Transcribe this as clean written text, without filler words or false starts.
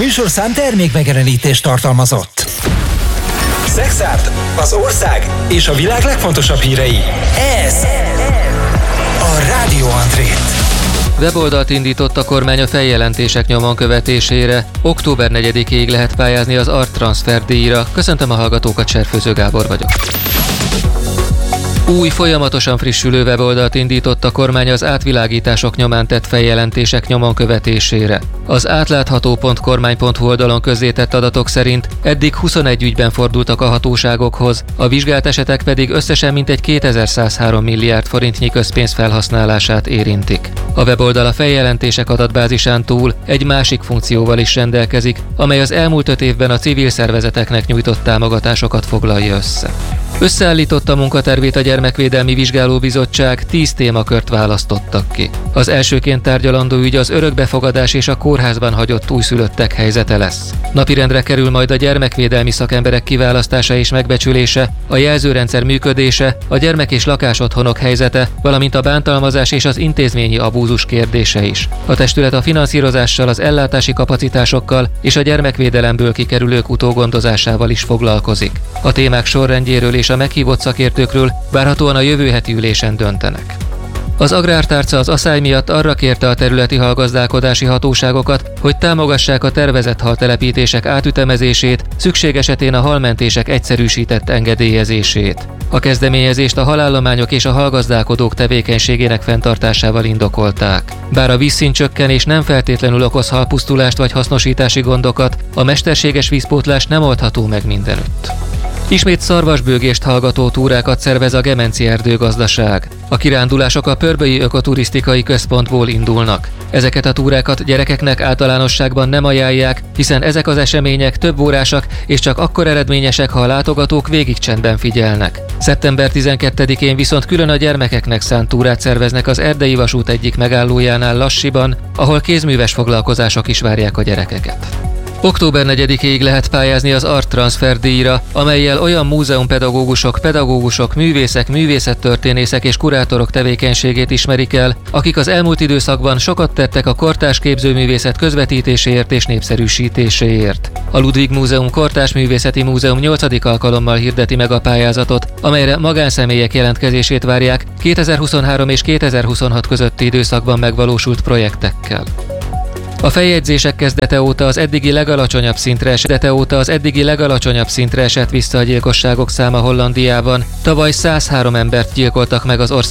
műsorszám termékmegjelenítést tartalmazott. Szexárd, az ország és a világ legfontosabb hírei. Ez a Rádió Andrét. Weboldalt indított a kormány a feljelentések nyomon követésére. Október 4-ig lehet pályázni az ART-transfer díjra. Köszöntöm a hallgatókat, Cserfőző Gábor vagyok. Új, folyamatosan frissülő weboldalt indított a kormány az átvilágítások nyomán tett feljelentések nyomon követésére. Az átlátható.kormány.hu oldalon közzétett adatok szerint eddig 21 ügyben fordultak a hatóságokhoz, a vizsgált esetek pedig összesen mintegy 2103 milliárd forintnyi közpénz felhasználását érintik. A weboldal a feljelentések adatbázisán túl egy másik funkcióval is rendelkezik, amely az elmúlt 5 évben a civil szervezeteknek nyújtott támogatásokat foglalja össze. Összeállította munkatervét a Gyermekvédelmi Vizsgálóbizottság, 10 témakört választottak ki. Az elsőként tárgyalandó ügy az örökbefogadás és a kórházban hagyott újszülöttek helyzete lesz. Napirendre kerül majd a gyermekvédelmi szakemberek kiválasztása és megbecsülése, a jelzőrendszer működése, a gyermek- és lakásotthonok helyzete, valamint a bántalmazás és az intézményi abúzus kérdése is. A testület a finanszírozással, az ellátási kapacitásokkal és a gyermekvédelemből kikerülők utógondozásával is foglalkozik. A témák sorrendjéről és a meghívott szakértőkről várhatóan a jövő heti ülésen döntenek. Az Agrártárca az aszály miatt arra kérte a területi halgazdálkodási hatóságokat, hogy támogassák a tervezett haltelepítések átütemezését, szükség esetén a halmentések egyszerűsített engedélyezését. A kezdeményezést a halállományok és a halgazdálkodók tevékenységének fenntartásával indokolták. Bár a vízszintcsökkenés nem feltétlenül okoz halpusztulást vagy hasznosítási gondokat, a mesterséges vízpótlás nem oldható meg mindenütt. Ismét szarvasbőgést hallgató túrákat szervez a Gemenci Erdőgazdaság. A kirándulások a Pörbölyi Ökoturisztikai Központból indulnak. Ezeket a túrákat gyerekeknek általánosságban nem ajánlják, hiszen ezek az események több órásak és csak akkor eredményesek, ha a látogatók végig csendben figyelnek. Szeptember 12-én viszont külön a gyermekeknek szánt túrát szerveznek az Erdei vasút egyik megállójánál Lassiban, ahol kézműves foglalkozások is várják a gyerekeket. Október 4-ig lehet pályázni az ART-transfer díjra, amellyel olyan múzeumpedagógusok, művészek, művészettörténészek és kurátorok tevékenységét ismerik el, akik az elmúlt időszakban sokat tettek a kortárs képzőművészet közvetítéséért és népszerűsítéséért. A Ludwig Múzeum Kortárs Művészeti Múzeum 8. alkalommal hirdeti meg a pályázatot, amelyre magánszemélyek jelentkezését várják 2023 és 2026 közötti időszakban megvalósult projektekkel. A feljegyzések kezdete óta az eddigi legalacsonyabb szintre esett vissza a gyilkosságok száma Hollandiában. Tavaly 103 embert gyilkoltak meg az ország